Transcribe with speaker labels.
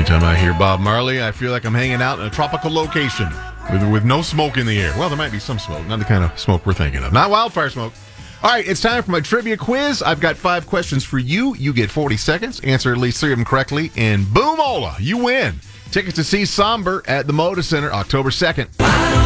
Speaker 1: Anytime I hear Bob Marley, I feel like I'm hanging out in a tropical location with no smoke in the air. Well, there might be some smoke, not the kind of smoke we're thinking of. Not wildfire smoke. All right, it's time for my trivia quiz. I've got 5 questions for you. You get 40 seconds. Answer at least 3 of them correctly, and boom-ola, you win. Tickets to see Somber at the Moda Center October 2nd.